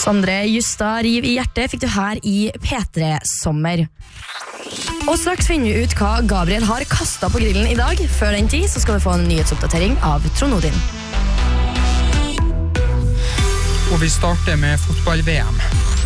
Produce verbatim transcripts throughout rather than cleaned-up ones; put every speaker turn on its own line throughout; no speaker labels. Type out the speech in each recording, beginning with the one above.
Sondre Justad, Riv i hjertet, fikk du her i P tre Sommer. Og straks finner vi ut hva Gabriel har kastet på grillen i dag. Før den tid så skal vi få en nyhetsoppdatering av Trond Odin.
Og vi starter med fotball-V M.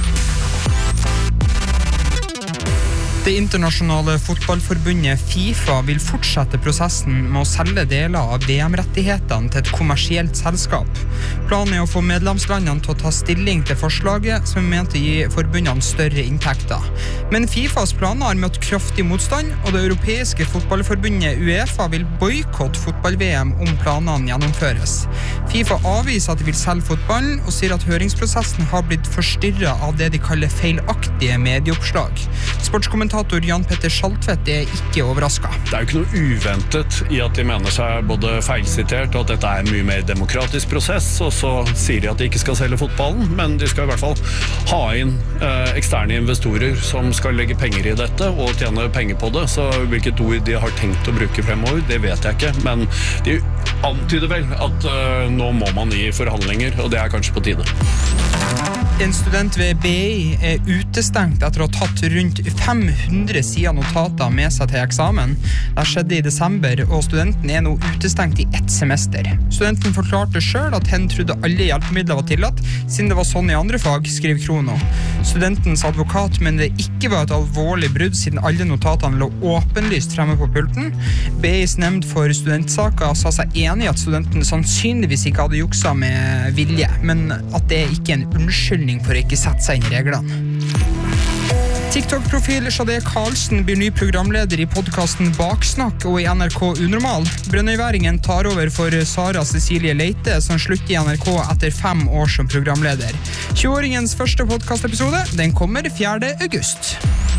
Det internasjonale fotballforbundet FIFA vil fortsette prosessen med å selge deler av V M-rettighetene til et kommersielt selskap. Planen er å få medlemslandene til å ta stilling til forslaget som er ment å gi forbundene større inntekter. Men FIFAs planer har møtt kraftig motstand, og det europeiske fotballforbundet UEFA vil boykotte fotball-V M om planene gjennomføres. FIFA avviser at de vil selge fotballen, og sier at høringsprosessen har blitt forstyrret av det de kaller feilaktige medieoppslag. Sportskommentator Jan Petter Schaltvedt er ikke overrasket.
Det er jo ikke noe uventet i at de mener seg både feilsitert og at dette er en mye mer demokratisk prosess, og så sier de at de ikke skal selge fotballen, men de skal i hvert fall ha inn eh, eksterne investorer som skal legge penger i dette og tjene penger på det, så hvilket ord de har tenkt å bruke fremover, det vet jeg ikke, men de antyder vel at eh, nå må man i forhandlinger, og det er kanskje på tide.
En student ved B I er utestengt etter å ha tatt rundt fem hundre sider notater med seg til eksamen. Det skjedde i desember, og studenten er nå utestengt i ett semester. Studenten forklarte selv at hen trodde alle hjelpemidler var tillatt, siden det var sånn i andre fag, skriver Krono. Studentens advokat mener det ikke var et alvorlig brudd, siden alle notatene lå åpenlyst fremme på pulten. B I's nemnd for studentsaker sa seg enig i at studenten sannsynligvis ikke hadde jukset med vilje, men at det ikke er en unnskyldning for å ikke sette seg inn i reglene. TikTok-profil Shadé Karlsen blir ny programleder i podcasten Baksnakk og i N R K Unormal. Brønnøyværingen tar over for Sara Cecilie Leite, som slutter i N R K etter fem år som programleder. tjueåringens første podcastepisode, den kommer fjerde august.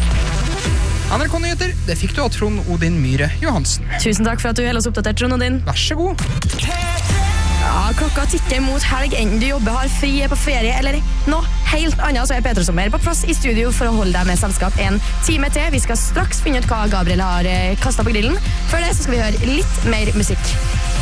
N R K-nyheter, det fikk du av Trond Odin Myhre Johansen.
Tusen takk for at du holder oss oppdatert, Trond Odin.
Vær så god.
Ja, klokka tikker mot helg, enten du jobber, har fri, er på ferie, eller noe helt annet, så er P tre Sommer på plass i studio for å holde deg med selskap en time til. Vi skal straks finne ut hva Gabriel har kastet på grillen. Før det så skal vi høre litt mer musikk.